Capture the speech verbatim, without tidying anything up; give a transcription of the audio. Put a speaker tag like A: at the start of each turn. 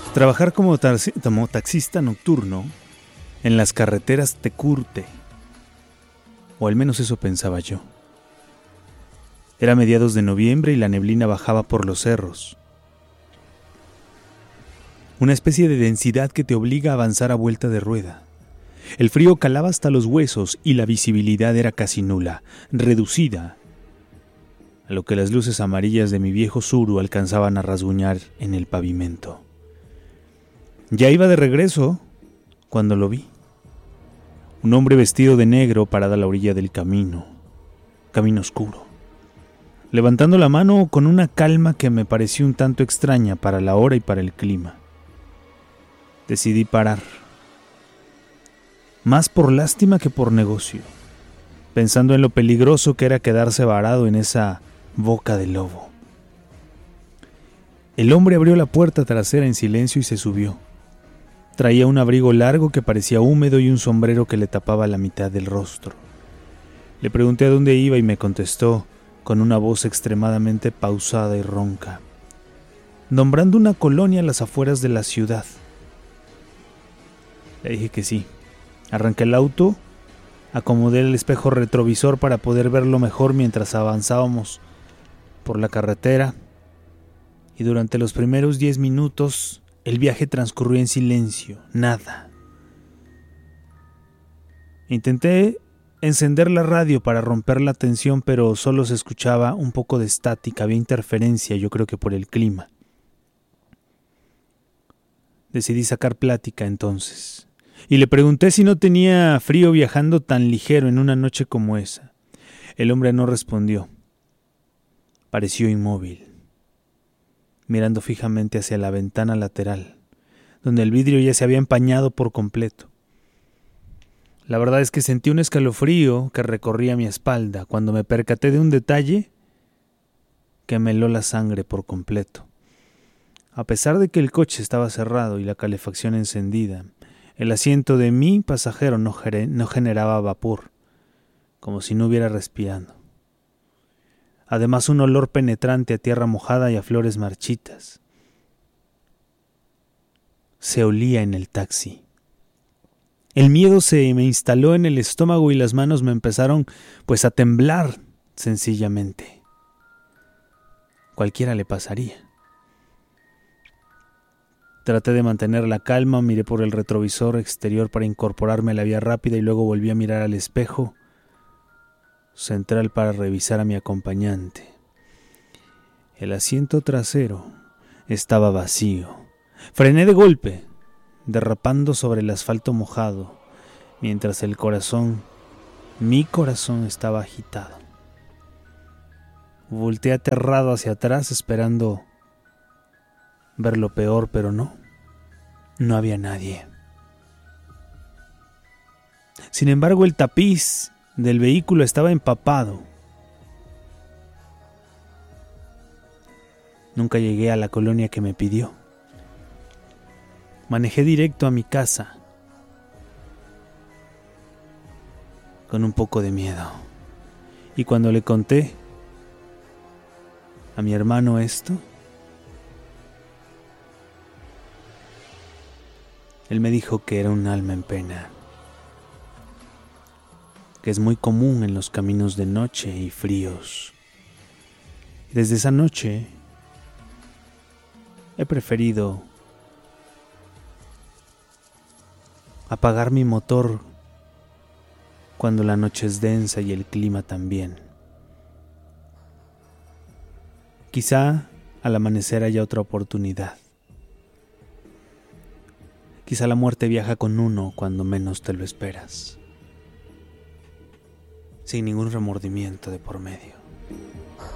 A: Trabajar como, taxi- como taxista nocturno en las carreteras te curte, o al menos eso pensaba yo. Era mediados de noviembre y la neblina bajaba por los cerros. Una especie de densidad que te obliga a avanzar a vuelta de rueda. El frío calaba hasta los huesos y la visibilidad era casi nula, reducida, a lo que las luces amarillas de mi viejo Tsuru alcanzaban a rasguñar en el pavimento. Ya iba de regreso cuando lo vi. Un hombre vestido de negro parado a la orilla del camino, camino oscuro, levantando la mano con una calma que me pareció un tanto extraña para la hora y para el clima. Decidí parar, más por lástima que por negocio, pensando en lo peligroso que era quedarse varado en esa boca de lobo. El hombre abrió la puerta trasera en silencio y se subió. Traía un abrigo largo que parecía húmedo y un sombrero que le tapaba la mitad del rostro. Le pregunté a dónde iba y me contestó con una voz extremadamente pausada y ronca, nombrando una colonia a las afueras de la ciudad. Le dije que sí. Arranqué el auto, acomodé el espejo retrovisor para poder verlo mejor mientras avanzábamos por la carretera, y durante los primeros diez minutos el viaje transcurrió en silencio, nada. Intenté encender la radio para romper la tensión, pero solo se escuchaba un poco de estática, había interferencia, yo creo que por el clima. Decidí sacar plática entonces, y le pregunté si no tenía frío viajando tan ligero en una noche como esa. El hombre no respondió. Pareció inmóvil, mirando fijamente hacia la ventana lateral, donde el vidrio ya se había empañado por completo. La verdad es que sentí un escalofrío que recorría mi espalda cuando me percaté de un detalle que me heló la sangre por completo. A pesar de que el coche estaba cerrado y la calefacción encendida, el asiento de mi pasajero no, ger- no generaba vapor, como si no hubiera respirando. Además, un olor penetrante a tierra mojada y a flores marchitas se olía en el taxi. El miedo se me instaló en el estómago y las manos me empezaron pues a temblar sencillamente. Cualquiera le pasaría. Traté de mantener la calma, miré por el retrovisor exterior para incorporarme a la vía rápida y luego volví a mirar al espejo central para revisar a mi acompañante. El asiento trasero estaba vacío. Frené de golpe, derrapando sobre el asfalto mojado, mientras el corazón, mi corazón estaba agitado. Volteé aterrado hacia atrás esperando ver lo peor, pero no, no había nadie. Sin embargo, el tapiz del vehículo estaba empapado. Nunca llegué a la colonia que me pidió. Manejé directo a mi casa, con un poco de miedo. Y cuando le conté a mi hermano esto, él me dijo que era un alma en pena, que es muy común en los caminos de noche y fríos. Desde esa noche he preferido apagar mi motor cuando la noche es densa y el clima también. Quizá al amanecer haya otra oportunidad. Quizá la muerte viaja con uno cuando menos te lo esperas, sin ningún remordimiento de por medio.